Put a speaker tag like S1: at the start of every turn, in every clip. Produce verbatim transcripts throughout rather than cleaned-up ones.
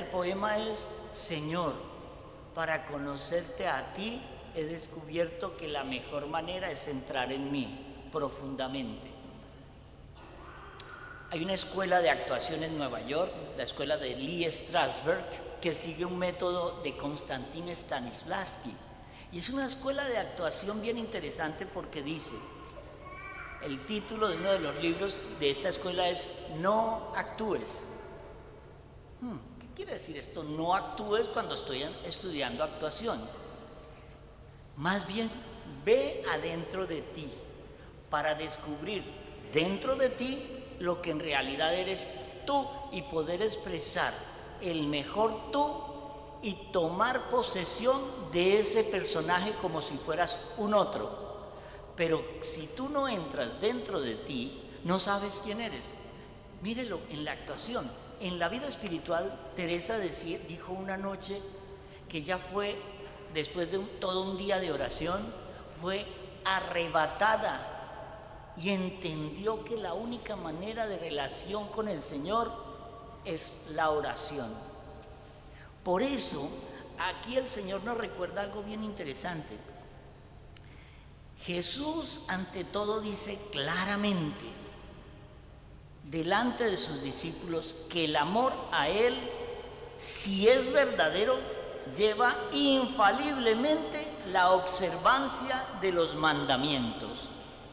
S1: poema es: Señor, para conocerte a ti he descubierto que la mejor manera es entrar en mí profundamente. Hay una escuela de actuación en Nueva York, la escuela de Lee Strasberg, que sigue un método de Konstantin Stanislavski. Y es una escuela de actuación bien interesante porque dice, el título de uno de los libros de esta escuela es No actúes. Hmm, ¿Qué quiere decir esto? No actúes cuando estoy estudiando actuación. Más bien, ve adentro de ti para descubrir dentro de ti lo que en realidad eres tú y poder expresar el mejor tú y tomar posesión de ese personaje como si fueras un otro. Pero si tú no entras dentro de ti, no sabes quién eres. Mírelo en la actuación. En la vida espiritual, Teresa decía, dijo una noche que ella fue, después de un, todo un día de oración, fue arrebatada y entendió que la única manera de relación con el Señor es la oración. Por eso, aquí el Señor nos recuerda algo bien interesante. Jesús, ante todo, dice claramente, delante de sus discípulos, que el amor a Él, si es verdadero, lleva infaliblemente la observancia de los mandamientos.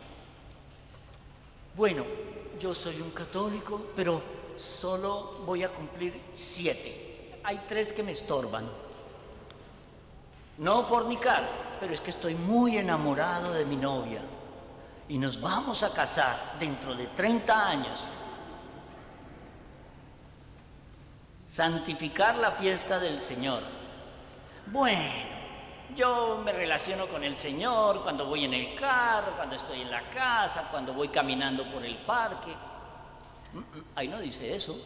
S1: Bueno, yo soy un católico, pero solo voy a cumplir siete. Hay tres que me estorban. No fornicar, pero es que estoy muy enamorado de mi novia y nos vamos a casar dentro de treinta años. Santificar la fiesta del Señor. Bueno, yo me relaciono con el Señor cuando voy en el carro, cuando estoy en la casa, cuando voy caminando por el parque. Ahí no dice eso.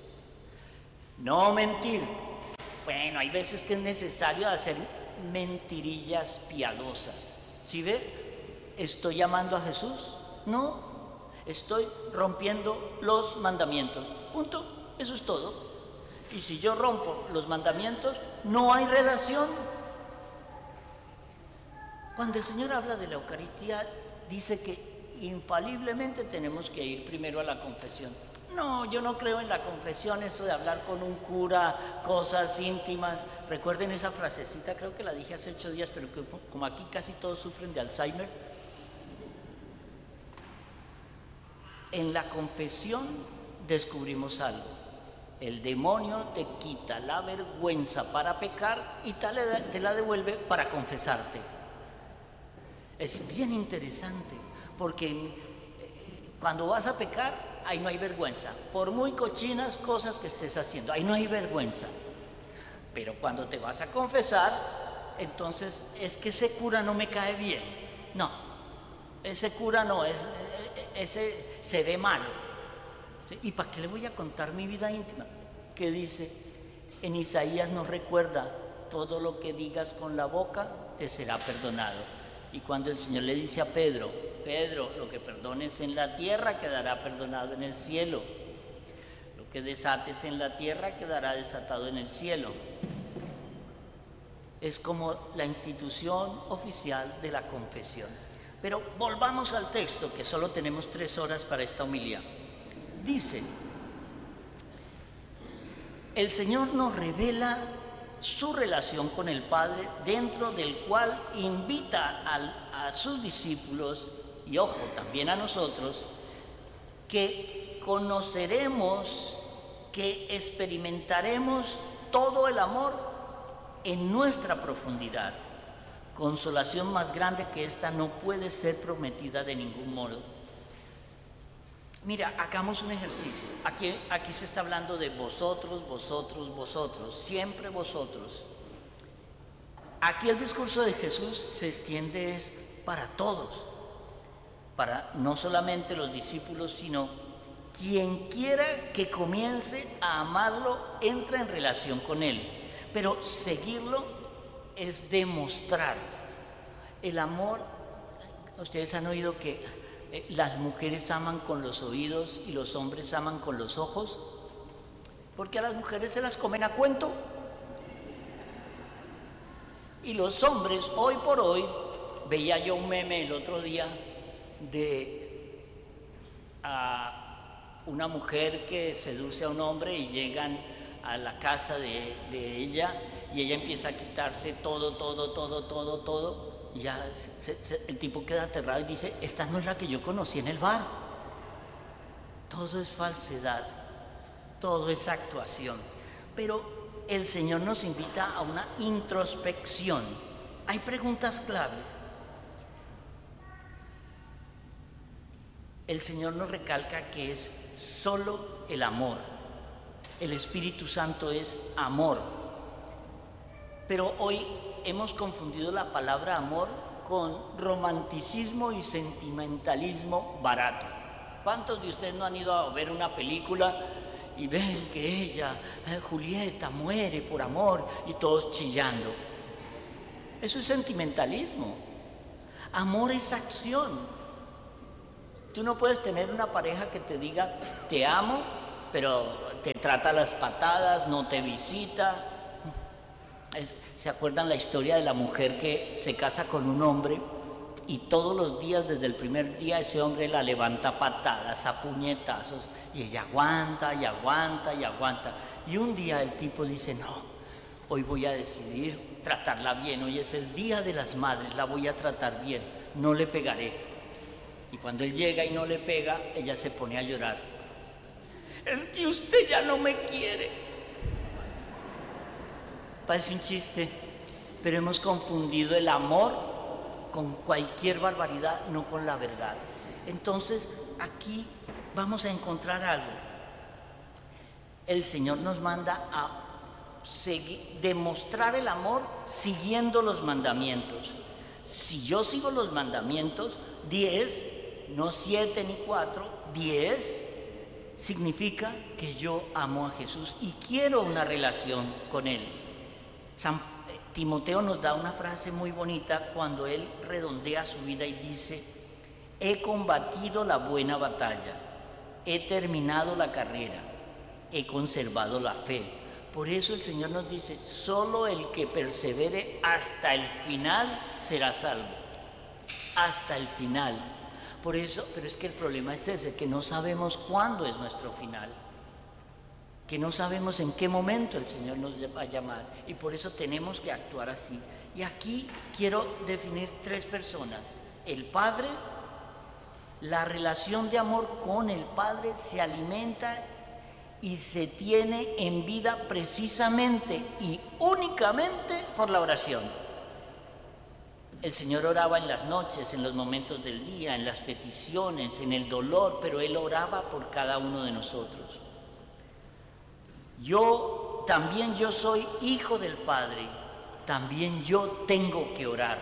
S1: No mentir. Bueno, hay veces que es necesario hacer mentirillas piadosas. ¿Sí ve? ¿Estoy llamando a Jesús? No, estoy rompiendo los mandamientos. Punto. Eso es todo. Y si yo rompo los mandamientos, no hay relación. Cuando el Señor habla de la Eucaristía, dice que infaliblemente tenemos que ir primero a la confesión. No, yo no creo en la confesión, eso de hablar con un cura, cosas íntimas. Recuerden esa frasecita, creo que la dije hace ocho días, pero que como aquí casi todos sufren de Alzheimer. En la confesión descubrimos algo. El demonio te quita la vergüenza para pecar y te la devuelve para confesarte. Es bien interesante, porque cuando vas a pecar, ahí no hay vergüenza. Por muy cochinas cosas que estés haciendo, ahí no hay vergüenza. Pero cuando te vas a confesar, entonces es que ese cura no me cae bien. No, ese cura no, es, ese se ve malo. ¿Y para qué le voy a contar mi vida íntima? Que dice, en Isaías nos recuerda, todo lo que digas con la boca te será perdonado. Y cuando el Señor le dice a Pedro, Pedro, lo que perdones en la tierra quedará perdonado en el cielo. Lo que desates en la tierra quedará desatado en el cielo. Es como la institución oficial de la confesión. Pero volvamos al texto, que solo tenemos tres horas para esta homilía. Dice, el Señor nos revela su relación con el Padre, dentro del cual invita a, a sus discípulos, y ojo, también a nosotros, que conoceremos, que experimentaremos todo el amor en nuestra profundidad. Consolación más grande que esta no puede ser prometida de ningún modo. Mira, hagamos un ejercicio. Aquí, aquí se está hablando de vosotros, vosotros, vosotros, siempre vosotros. Aquí el discurso de Jesús se extiende es para todos, para no solamente los discípulos, sino quien quiera que comience a amarlo, entra en relación con él. Pero seguirlo es demostrar el amor. Ustedes han oído que las mujeres aman con los oídos y los hombres aman con los ojos. porque a las mujeres se las comen a cuento. Y los hombres, hoy por hoy, veía yo un meme el otro día de a una mujer que seduce a un hombre y llegan a la casa de, de ella y ella empieza a quitarse todo, todo, todo, todo, todo, y ya se, se, el tipo queda aterrado y dice, esta no es la que yo conocí en el bar. Todo es falsedad, todo es actuación, pero el Señor nos invita a una introspección. Hay preguntas claves. El Señor nos recalca que es solo el amor. El Espíritu Santo es amor. Pero hoy hemos confundido la palabra amor con romanticismo y sentimentalismo barato. ¿Cuántos de ustedes no han ido a ver una película y ven que ella, eh, Julieta, muere por amor y todos chillando? Eso es sentimentalismo. Amor es acción. Tú no puedes tener una pareja que te diga, te amo, pero te trata a las patadas, no te visita. Es, ¿se acuerdan la historia de la mujer que se casa con un hombre y todos los días, desde el primer día, ese hombre la levanta a patadas, a puñetazos, y ella aguanta y aguanta y aguanta? Y un día el tipo dice, no, hoy voy a decidir tratarla bien, hoy es el día de las madres, la voy a tratar bien, no le pegaré. Y cuando él llega y no le pega, ella se pone a llorar. Es que usted ya no me quiere. Parece un chiste, pero hemos confundido el amor con cualquier barbaridad, no con la verdad. Entonces, aquí vamos a encontrar algo. El Señor nos manda a seguir, demostrar el amor siguiendo los mandamientos. Si yo sigo los mandamientos, diez, no siete ni cuatro, diez, significa que yo amo a Jesús y quiero una relación con Él. San Timoteo nos da una frase muy bonita cuando él redondea su vida y dice, he combatido la buena batalla, he terminado la carrera, he conservado la fe. Por eso el Señor nos dice, solo el que persevere hasta el final será salvo. Hasta el final. Por eso, pero es que el problema es ese, que no sabemos cuándo es nuestro final. Que no sabemos en qué momento el Señor nos va a llamar, y por eso tenemos que actuar así. Y aquí quiero definir tres personas. El Padre, la relación de amor con el Padre se alimenta y se tiene en vida precisamente y únicamente por la oración. El Señor oraba en las noches, en los momentos del día, en las peticiones, en el dolor, pero Él oraba por cada uno de nosotros. Yo, también yo soy hijo del Padre, también yo tengo que orar.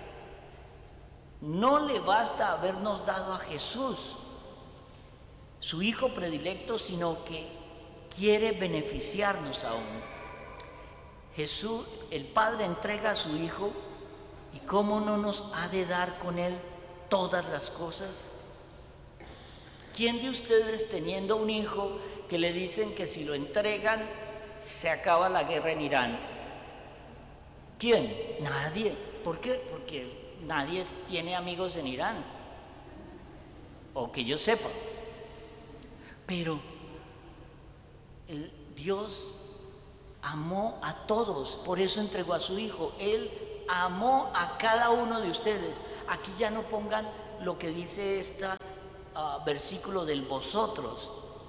S1: No le basta habernos dado a Jesús, su Hijo predilecto, sino que quiere beneficiarnos aún. Jesús, el Padre entrega a su Hijo, ¿y cómo no nos ha de dar con Él todas las cosas? ¿Quién de ustedes, teniendo un hijo que le dicen que si lo entregan se acaba la guerra en Irán? ¿Quién? Nadie. ¿Por qué? Porque nadie tiene amigos en Irán, o que yo sepa. Pero el Dios amó a todos, por eso entregó a su Hijo. Él amó a cada uno de ustedes. Aquí ya no pongan lo que dice este uh, versículo del vosotros,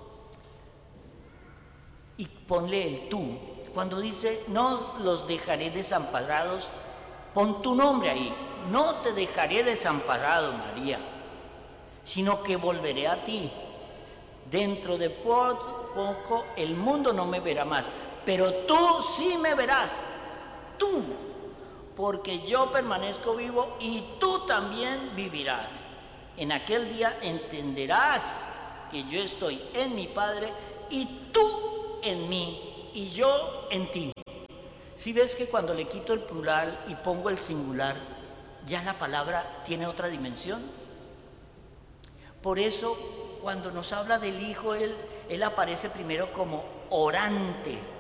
S1: y ponle el tú. Cuando dice no los dejaré desamparados, pon tu nombre ahí. No te dejaré desamparado, María, sino que volveré a ti. Dentro de poco el mundo no me verá más, pero tú sí me verás, tú, porque yo permanezco vivo y tú también vivirás. En aquel día entenderás que yo estoy en mi Padre y tú en mí y yo en ti. Si ves que cuando le quito el plural y pongo el singular, ya la palabra tiene otra dimensión. Por eso cuando nos habla del Hijo, él, él aparece primero como orante,